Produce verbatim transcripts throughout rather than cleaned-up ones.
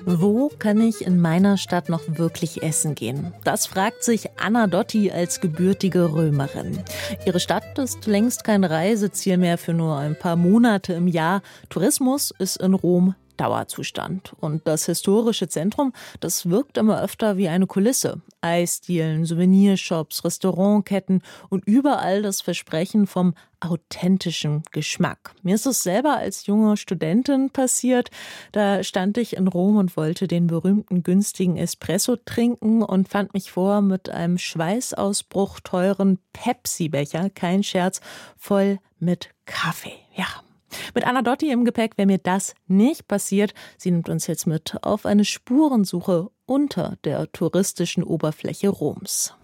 Wo kann ich in meiner Stadt noch wirklich essen gehen? Das fragt sich Anna Dotti als gebürtige Römerin. Ihre Stadt ist längst kein Reiseziel mehr für nur ein paar Monate im Jahr. Tourismus ist in Rom Dauerzustand. Und das historische Zentrum, das wirkt immer öfter wie eine Kulisse. Eisdielen, Souvenirshops, Restaurantketten und überall das Versprechen vom authentischen Geschmack. Mir ist es selber als junge Studentin passiert. Da stand ich in Rom und wollte den berühmten günstigen Espresso trinken und fand mich vor mit einem Schweißausbruch teuren Pepsi-Becher, kein Scherz, voll mit Kaffee. Ja. Mit Anna Dotti im Gepäck wäre mir das nicht passiert. Sie nimmt uns jetzt mit auf eine Spurensuche unter der touristischen Oberfläche Roms.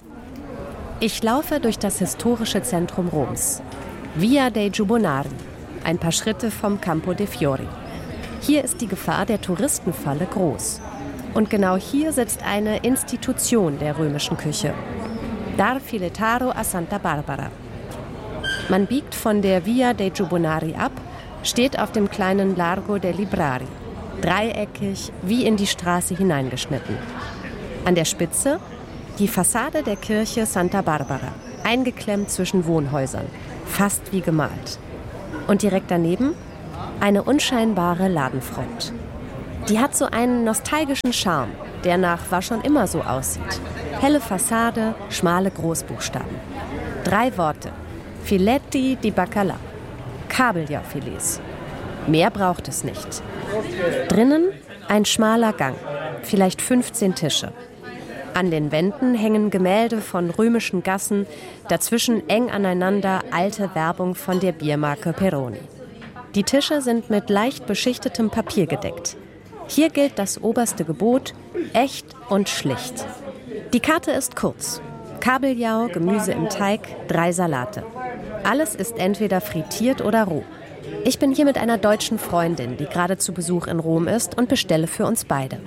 Ich laufe durch das historische Zentrum Roms. Via dei Giubonari, ein paar Schritte vom Campo dei Fiori. Hier ist die Gefahr der Touristenfalle groß. Und genau hier sitzt eine Institution der römischen Küche. Dar Filetaro a Santa Barbara. Man biegt von der Via dei Giubonari ab, steht auf dem kleinen Largo dei Librari, dreieckig wie in die Straße hineingeschnitten. An der Spitze die Fassade der Kirche Santa Barbara, eingeklemmt zwischen Wohnhäusern, fast wie gemalt. Und direkt daneben eine unscheinbare Ladenfront. Die hat so einen nostalgischen Charme, der nach war schon immer so aussieht. Helle Fassade, schmale Großbuchstaben. Drei Worte: Filetti di Bacalà. Kabeljauffilets. Mehr braucht es nicht. Drinnen ein schmaler Gang, vielleicht fünfzehn Tische. An den Wänden hängen Gemälde von römischen Gassen, dazwischen eng aneinander alte Werbung von der Biermarke Peroni. Die Tische sind mit leicht beschichtetem Papier gedeckt. Hier gilt das oberste Gebot: echt und schlicht. Die Karte ist kurz. Kabeljau, Gemüse im Teig, drei Salate. Alles ist entweder frittiert oder roh. Ich bin hier mit einer deutschen Freundin, die gerade zu Besuch in Rom ist, und bestelle für uns beide.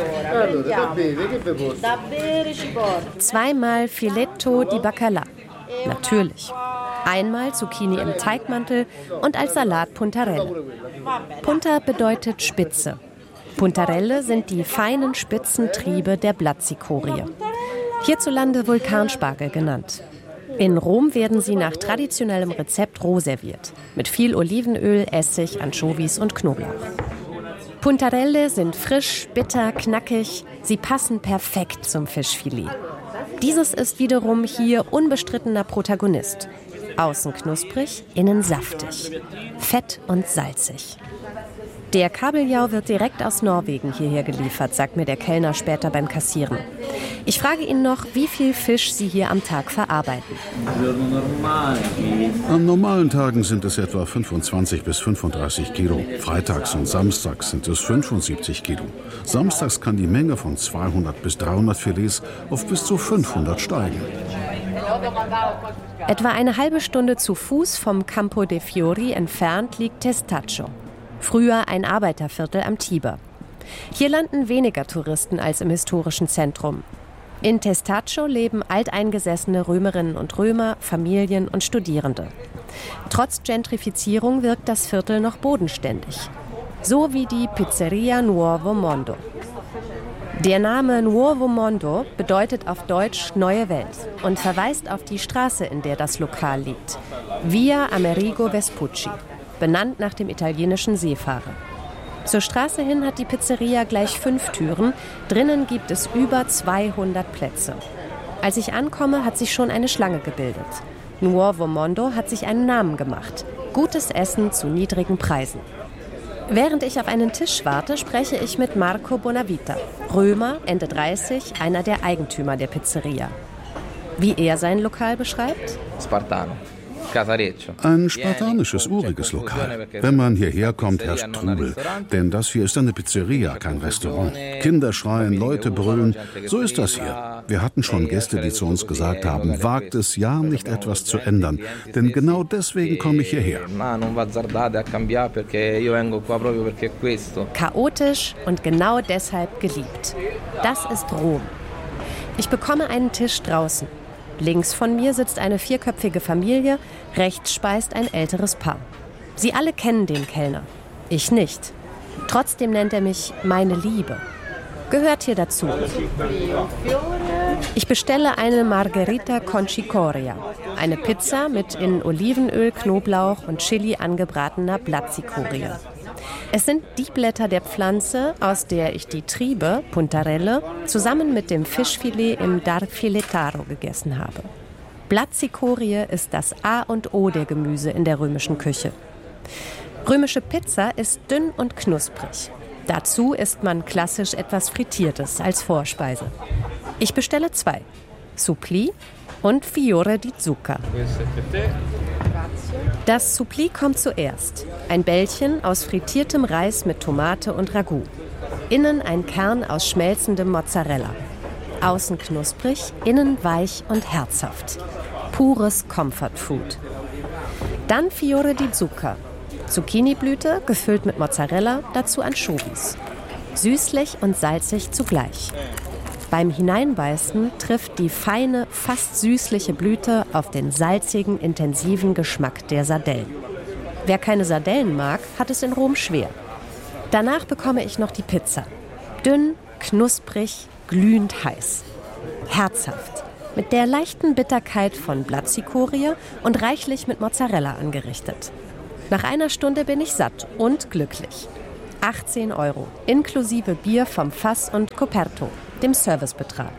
Zweimal Filetto di Bacalà. Natürlich. Einmal Zucchini im Teigmantel und als Salat Puntarelle. Punta bedeutet Spitze. Puntarelle sind die feinen Spitzentriebe der Blattcikorie. Hierzulande Vulkanspargel genannt. In Rom werden sie nach traditionellem Rezept roh serviert, mit viel Olivenöl, Essig, Anchovies und Knoblauch. Puntarelle sind frisch, bitter, knackig. Sie passen perfekt zum Fischfilet. Dieses ist wiederum hier unbestrittener Protagonist. Außen knusprig, innen saftig, fett und salzig. Der Kabeljau wird direkt aus Norwegen hierher geliefert, sagt mir der Kellner später beim Kassieren. Ich frage ihn noch, wie viel Fisch sie hier am Tag verarbeiten. An normalen Tagen sind es etwa fünfundzwanzig bis fünfunddreißig Kilo. Freitags und samstags sind es fünfundsiebzig Kilo. Samstags kann die Menge von zweihundert bis dreihundert Filets auf bis zu fünfhundert steigen. Etwa eine halbe Stunde zu Fuß vom Campo dei Fiori entfernt liegt Testaccio. Früher ein Arbeiterviertel am Tiber. Hier landen weniger Touristen als im historischen Zentrum. In Testaccio leben alteingesessene Römerinnen und Römer, Familien und Studierende. Trotz Gentrifizierung wirkt das Viertel noch bodenständig. So wie die Pizzeria Nuovo Mondo. Der Name Nuovo Mondo bedeutet auf Deutsch Neue Welt und verweist auf die Straße, in der das Lokal liegt. Via Amerigo Vespucci, benannt nach dem italienischen Seefahrer. Zur Straße hin hat die Pizzeria gleich fünf Türen. Drinnen gibt es über zweihundert Plätze. Als ich ankomme, hat sich schon eine Schlange gebildet. Nuovo Mondo hat sich einen Namen gemacht. Gutes Essen zu niedrigen Preisen. Während ich auf einen Tisch warte, spreche ich mit Marco Bonavita, Römer, Ende dreißig, einer der Eigentümer der Pizzeria. Wie er sein Lokal beschreibt? Spartano. Ein spartanisches, uriges Lokal. Wenn man hierher kommt, herrscht Trubel. Denn das hier ist eine Pizzeria, kein Restaurant. Kinder schreien, Leute brüllen. So ist das hier. Wir hatten schon Gäste, die zu uns gesagt haben, wagt es ja nicht etwas zu ändern. Denn genau deswegen komme ich hierher. Chaotisch und genau deshalb geliebt. Das ist Rom. Ich bekomme einen Tisch draußen. Links von mir sitzt eine vierköpfige Familie, rechts speist ein älteres Paar. Sie alle kennen den Kellner. Ich nicht. Trotzdem nennt er mich meine Liebe. gehört hier dazu. Ich bestelle eine Margherita con cicoria, eine Pizza mit in Olivenöl, Knoblauch und Chili angebratener Blattzichorie. Es sind die Blätter der Pflanze, aus der ich die Triebe, Puntarelle, zusammen mit dem Fischfilet im Dar Filetaro gegessen habe. Blattzichorie ist das A und O der Gemüse in der römischen Küche. Römische Pizza ist dünn und knusprig. Dazu isst man klassisch etwas Frittiertes als Vorspeise. Ich bestelle zwei, Suppli und Fiore di Zucca. Das Suppli kommt zuerst. Ein Bällchen aus frittiertem Reis mit Tomate und Ragout. Innen ein Kern aus schmelzendem Mozzarella. Außen knusprig, innen weich und herzhaft. Pures Comfort Food. Dann Fiore di Zucca. Zucchiniblüte, gefüllt mit Mozzarella, dazu Anchovies. Süßlich und salzig zugleich. Beim Hineinbeißen trifft die feine, fast süßliche Blüte auf den salzigen, intensiven Geschmack der Sardellen. Wer keine Sardellen mag, hat es in Rom schwer. Danach bekomme ich noch die Pizza. Dünn, knusprig, glühend heiß. Herzhaft. Mit der leichten Bitterkeit von Blattzichorie und reichlich mit Mozzarella angerichtet. Nach einer Stunde bin ich satt und glücklich. achtzehn Euro, inklusive Bier vom Fass und Coperto, dem Servicebetrag.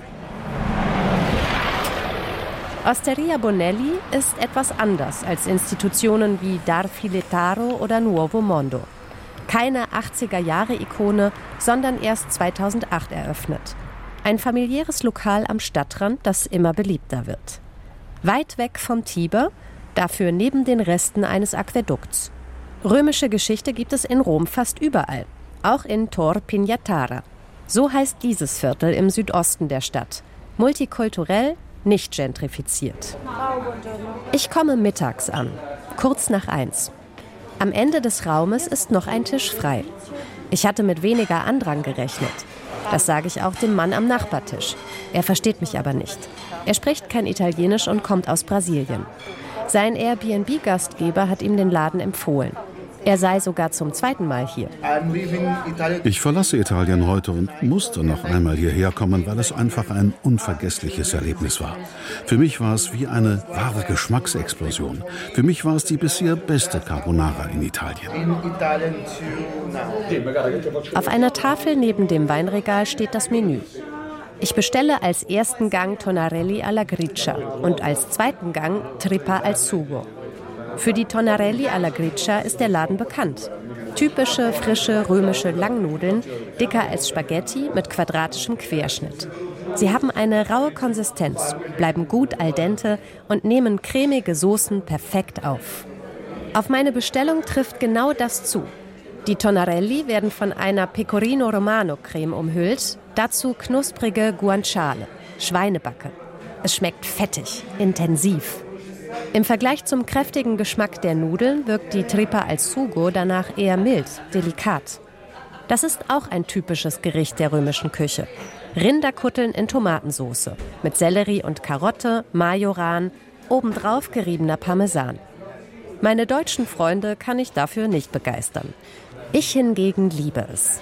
Osteria Bonelli ist etwas anders als Institutionen wie Dar Filetaro oder Nuovo Mondo. Keine achtziger-Jahre-Ikone, sondern erst zweitausendacht eröffnet. Ein familiäres Lokal am Stadtrand, das immer beliebter wird. Weit weg vom Tiber, dafür neben den Resten eines Aquädukts. Römische Geschichte gibt es in Rom fast überall, auch in Tor Pignatara. So heißt dieses Viertel im Südosten der Stadt. Multikulturell, nicht gentrifiziert. Ich komme mittags an, kurz nach eins. Am Ende des Raumes ist noch ein Tisch frei. Ich hatte mit weniger Andrang gerechnet. Das sage ich auch dem Mann am Nachbartisch. Er versteht mich aber nicht. Er spricht kein Italienisch und kommt aus Brasilien. Sein Airbnb-Gastgeber hat ihm den Laden empfohlen. Er sei sogar zum zweiten Mal hier. Ich verlasse Italien heute und musste noch einmal hierher kommen, weil es einfach ein unvergessliches Erlebnis war. Für mich war es wie eine wahre Geschmacksexplosion. Für mich war es die bisher beste Carbonara in Italien. Auf einer Tafel neben dem Weinregal steht das Menü. Ich bestelle als ersten Gang Tonarelli alla Gricia und als zweiten Gang Trippa al Sugo. Für die Tonarelli alla Gricia ist der Laden bekannt. Typische, frische, römische Langnudeln, dicker als Spaghetti mit quadratischem Querschnitt. Sie haben eine raue Konsistenz, bleiben gut al dente und nehmen cremige Soßen perfekt auf. Auf meine Bestellung trifft genau das zu. Die Tonarelli werden von einer Pecorino Romano Creme umhüllt, dazu knusprige Guanciale, Schweinebacke. Es schmeckt fettig, intensiv. Im Vergleich zum kräftigen Geschmack der Nudeln wirkt die Trippa al Sugo danach eher mild, delikat. Das ist auch ein typisches Gericht der römischen Küche. Rinderkutteln in Tomatensauce mit Sellerie und Karotte, Majoran, obendrauf geriebener Parmesan. Meine deutschen Freunde kann ich dafür nicht begeistern. Ich hingegen liebe es.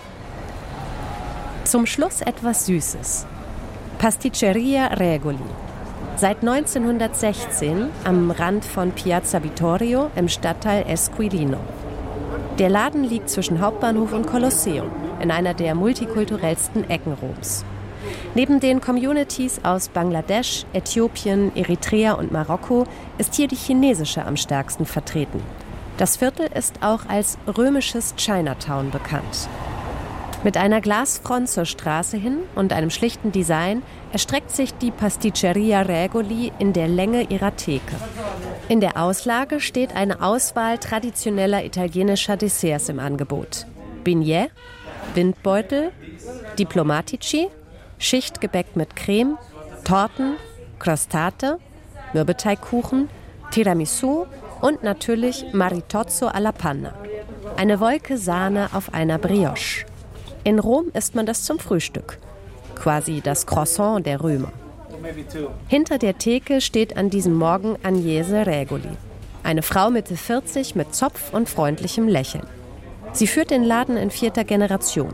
Zum Schluss etwas Süßes. Pasticceria Regoli. Seit neunzehnhundertsechzehn am Rand von Piazza Vittorio im Stadtteil Esquilino. Der Laden liegt zwischen Hauptbahnhof und Kolosseum, in einer der multikulturellsten Ecken Roms. Neben den Communities aus Bangladesch, Äthiopien, Eritrea und Marokko ist hier die chinesische am stärksten vertreten. Das Viertel ist auch als römisches Chinatown bekannt. Mit einer Glasfront zur Straße hin und einem schlichten Design erstreckt sich die Pasticceria Regoli in der Länge ihrer Theke. In der Auslage steht eine Auswahl traditioneller italienischer Desserts im Angebot. Bignè, Windbeutel, Diplomatici, Schichtgebäck mit Creme, Torten, Crostate, Mürbeteigkuchen, Tiramisu und natürlich Maritozzo alla Panna. Eine Wolke Sahne auf einer Brioche. In Rom isst man das zum Frühstück. Quasi das Croissant der Römer. Hinter der Theke steht an diesem Morgen Agnese Regoli. Eine Frau Mitte vierzig mit Zopf und freundlichem Lächeln. Sie führt den Laden in vierter Generation.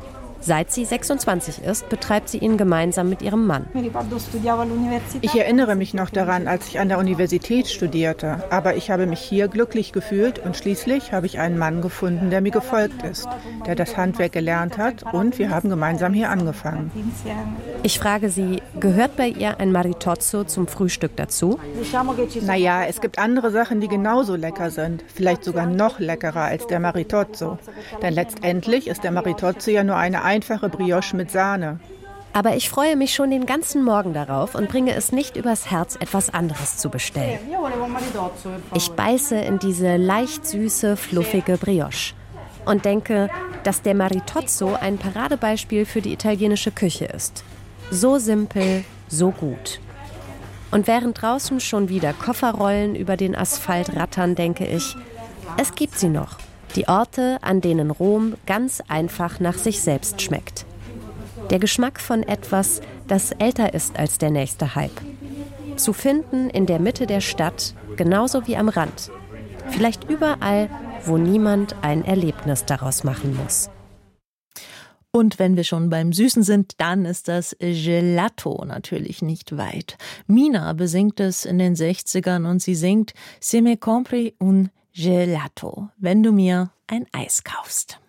Seit sie sechsundzwanzig ist, betreibt sie ihn gemeinsam mit ihrem Mann. Ich erinnere mich noch daran, als ich an der Universität studierte. Aber ich habe mich hier glücklich gefühlt und schließlich habe ich einen Mann gefunden, der mir gefolgt ist, der das Handwerk gelernt hat und wir haben gemeinsam hier angefangen. Ich frage sie, gehört bei ihr ein Maritozzo zum Frühstück dazu? Naja, es gibt andere Sachen, die genauso lecker sind. Vielleicht sogar noch leckerer als der Maritozzo. Denn letztendlich ist der Maritozzo ja nur eine einfache Brioche mit Sahne. Aber ich freue mich schon den ganzen Morgen darauf und bringe es nicht übers Herz, etwas anderes zu bestellen. Ich beiße in diese leicht süße, fluffige Brioche und denke, dass der Maritozzo ein Paradebeispiel für die italienische Küche ist. So simpel, so gut. Und während draußen schon wieder Kofferrollen über den Asphalt rattern, denke ich, es gibt sie noch. Die Orte, an denen Rom ganz einfach nach sich selbst schmeckt. Der Geschmack von etwas, das älter ist als der nächste Hype. Zu finden in der Mitte der Stadt, genauso wie am Rand. Vielleicht überall, wo niemand ein Erlebnis daraus machen muss. Und wenn wir schon beim Süßen sind, dann ist das Gelato natürlich nicht weit. Mina besingt es in den sechzigern und sie singt Se me compri un Gelato, wenn du mir ein Eis kaufst.